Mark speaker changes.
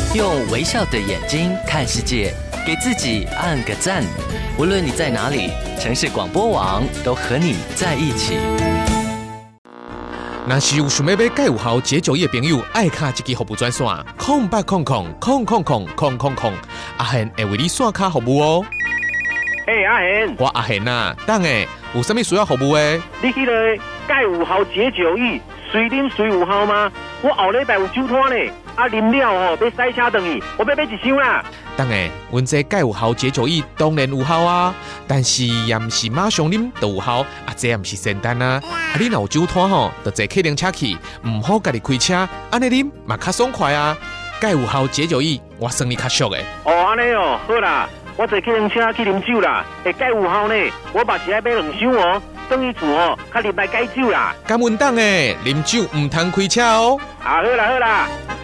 Speaker 1: 用微笑的眼睛看世界，给自己按个赞。无论你在哪里，城市广播网都和你在一起。
Speaker 2: 若是有想要买钙有效解酒液的朋友，爱卡一支服务专线0800000000，阿贤会为你线卡服务哦。
Speaker 3: 阿贤，
Speaker 2: 我阿贤啊，等下有啥物需要服务的？
Speaker 3: 你迄个钙有效解酒液，随啉随有效吗？我后礼拜有酒摊呢，啉了要塞车回去，我要买一箱啦。
Speaker 2: 等下，阮这钙有效解酒液当然有效啊，但是也毋是马上啉就有效，这也毋是仙丹啊。你若有酒摊就坐客人车去，唔好家己开车，安尼啉嘛较爽快啊。钙有效解酒液，我算你较俗的。
Speaker 3: 安尼好啦，我坐客人车去啉酒啦，钙有效呢，我嘛是爱买2箱哦。等于厝较入来解酒啦。
Speaker 2: 敢稳当诶，啉酒唔通开车哦。
Speaker 3: 好啦。